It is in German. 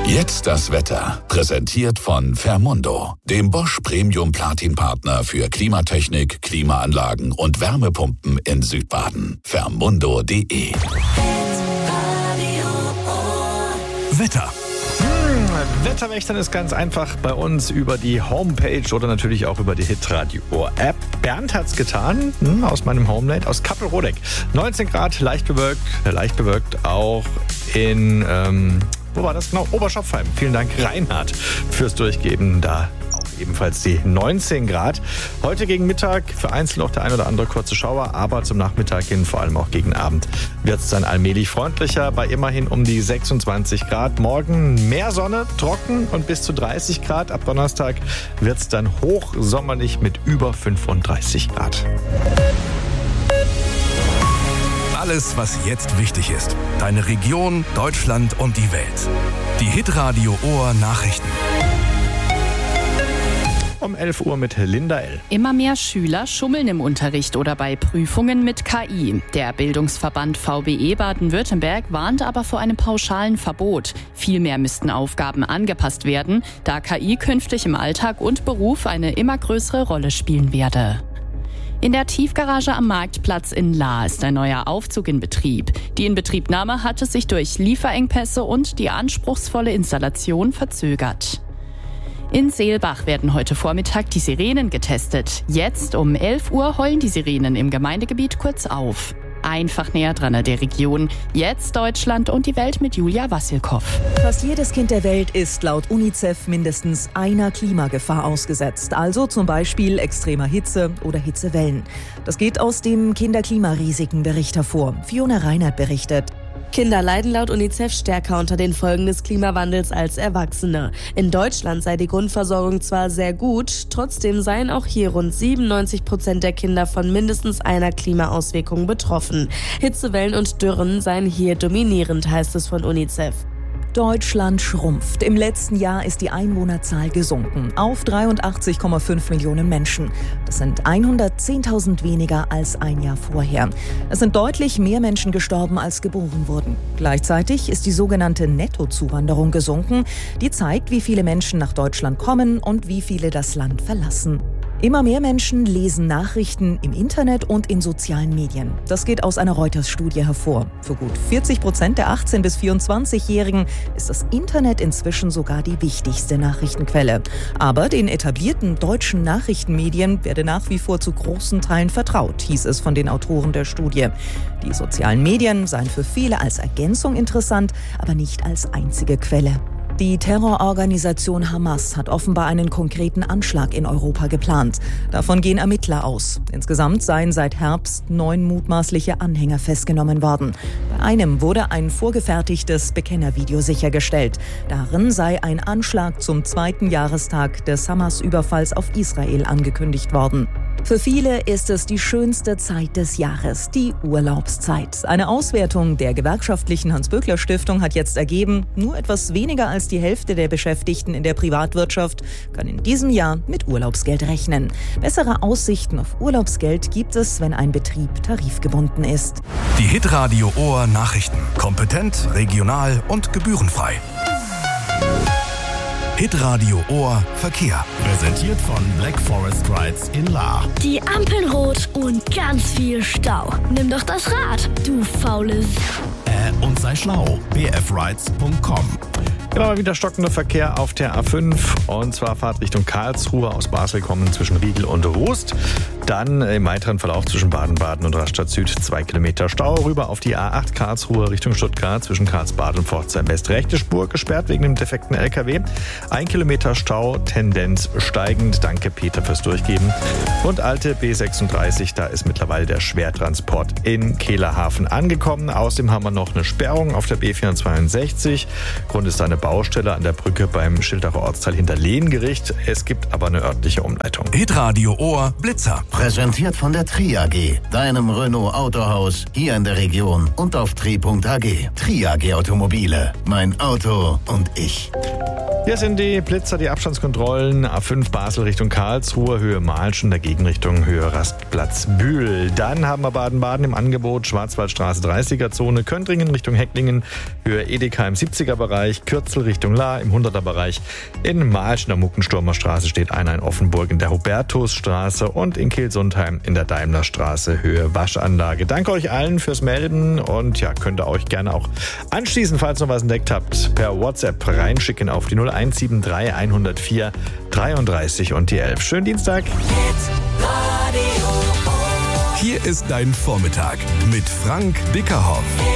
Jetzt das Wetter. Präsentiert von Fermundo, dem Bosch Premium Platin Partner für Klimatechnik, Klimaanlagen und Wärmepumpen in Südbaden. Fermundo.de. Wetter. Wetterwächtern ist ganz einfach bei uns über die Homepage oder natürlich auch über die Hitradio-App. Bernd hat's getan, aus meinem Homelate, aus Kappelrodeck. 19 Grad, leicht bewölkt, auch in, wo war das genau? Oberschopfheim. Vielen Dank, Reinhard, fürs Durchgeben. Da auch ebenfalls die 19 Grad. Heute gegen Mittag vereinzelt noch der ein oder andere kurze Schauer, aber zum Nachmittag hin, vor allem auch gegen Abend, wird es dann allmählich freundlicher bei immerhin um die 26 Grad. Morgen mehr Sonne, trocken und bis zu 30 Grad. Ab Donnerstag wird es dann hochsommerlich mit über 35 Grad. Alles, was jetzt wichtig ist. Deine Region, Deutschland und die Welt. Die Hitradio Ohr Nachrichten. Um 11 Uhr mit Linda L. Immer mehr Schüler schummeln im Unterricht oder bei Prüfungen mit KI. Der Bildungsverband VBE Baden-Württemberg warnt aber vor einem pauschalen Verbot. Vielmehr müssten Aufgaben angepasst werden, da KI künftig im Alltag und Beruf eine immer größere Rolle spielen werde. In der Tiefgarage am Marktplatz in Lahr ist ein neuer Aufzug in Betrieb. Die Inbetriebnahme hatte sich durch Lieferengpässe und die anspruchsvolle Installation verzögert. In Seelbach werden heute Vormittag die Sirenen getestet. Jetzt um 11 Uhr heulen die Sirenen im Gemeindegebiet kurz auf. Einfach näher dran an der Region. Jetzt Deutschland und die Welt mit Julia Wassilkow. Fast jedes Kind der Welt ist laut UNICEF mindestens einer Klimagefahr ausgesetzt. Also zum Beispiel extremer Hitze oder Hitzewellen. Das geht aus dem Kinderklimarisikenbericht hervor. Fiona Reinhardt berichtet. Kinder leiden laut UNICEF stärker unter den Folgen des Klimawandels als Erwachsene. In Deutschland sei die Grundversorgung zwar sehr gut, trotzdem seien auch hier rund 97% der Kinder von mindestens einer Klimaauswirkung betroffen. Hitzewellen und Dürren seien hier dominierend, heißt es von UNICEF. Deutschland schrumpft. Im letzten Jahr ist die Einwohnerzahl gesunken auf 83,5 Millionen Menschen. Das sind 110.000 weniger als ein Jahr vorher. Es sind deutlich mehr Menschen gestorben, als geboren wurden. Gleichzeitig ist die sogenannte Nettozuwanderung gesunken. Die zeigt, wie viele Menschen nach Deutschland kommen und wie viele das Land verlassen. Immer mehr Menschen lesen Nachrichten im Internet und in sozialen Medien. Das geht aus einer Reuters-Studie hervor. Für gut 40% der 18- bis 24-Jährigen ist das Internet inzwischen sogar die wichtigste Nachrichtenquelle. Aber den etablierten deutschen Nachrichtenmedien werde nach wie vor zu großen Teilen vertraut, hieß es von den Autoren der Studie. Die sozialen Medien seien für viele als Ergänzung interessant, aber nicht als einzige Quelle. Die Terrororganisation Hamas hat offenbar einen konkreten Anschlag in Europa geplant. Davon gehen Ermittler aus. Insgesamt seien seit Herbst 9 mutmaßliche Anhänger festgenommen worden. Bei einem wurde ein vorgefertigtes Bekennervideo sichergestellt. Darin sei ein Anschlag zum 2. Jahrestag des Hamas-Überfalls auf Israel angekündigt worden. Für viele ist es die schönste Zeit des Jahres, die Urlaubszeit. Eine Auswertung der gewerkschaftlichen Hans-Böckler-Stiftung hat jetzt ergeben, nur etwas weniger als die Hälfte der Beschäftigten in der Privatwirtschaft kann in diesem Jahr mit Urlaubsgeld rechnen. Bessere Aussichten auf Urlaubsgeld gibt es, wenn ein Betrieb tarifgebunden ist. Die Hitradio Ohr Nachrichten. Kompetent, regional und gebührenfrei. Hitradio Ohr Verkehr. Präsentiert von Black Forest Rides in Lahr. Die Ampeln rot und ganz viel Stau. Nimm doch das Rad, du faules. Und sei schlau. bfrides.com. Genau, wieder stockender Verkehr auf der A5 und zwar Fahrt Richtung Karlsruhe aus Basel kommen zwischen Riegel und Rust. Dann im weiteren Verlauf zwischen Baden-Baden und Rastatt Süd 2 Kilometer Stau. Rüber auf die A8 Karlsruhe Richtung Stuttgart zwischen Karlsbad und Pforzheim West. Rechte Spur gesperrt wegen dem defekten LKW. 1 Kilometer Stau, Tendenz steigend. Danke Peter fürs Durchgeben. Und alte B36, da ist mittlerweile der Schwertransport in Kehlerhafen angekommen. Außerdem haben wir noch eine Sperrung auf der B462. Grund ist eine Baustelle an der Brücke beim Schildacher Ortsteil hinter Lehngericht. Es gibt aber eine örtliche Umleitung. Hitradio Ohr Blitzer. Präsentiert von der Tri AG, deinem Renault Autohaus hier in der Region und auf tri.ag. Tri AG Automobile, mein Auto und ich. Hier sind die Blitzer, die Abstandskontrollen. A5 Basel Richtung Karlsruhe, Höhe Mahlschen, dagegen Richtung Höhe Rastplatz Bühl. Dann haben wir Baden-Baden im Angebot, Schwarzwaldstraße 30er-Zone, Köntringen Richtung Hecklingen, Höhe Edeka im 70er-Bereich, Kürzel Richtung Lahr im 100er-Bereich. In Mahlschen der Muckensturmer Straße steht einer in Offenburg in der Hubertusstraße und in Kehlsundheim in der Daimlerstraße, Höhe Waschanlage. Danke euch allen fürs Melden und ja, könnt ihr euch gerne auch anschließen, falls ihr noch was entdeckt habt, per WhatsApp reinschicken auf die 0173 104 33 und die 11. Schönen Dienstag. Hier ist dein Vormittag mit Frank Dickerhoff.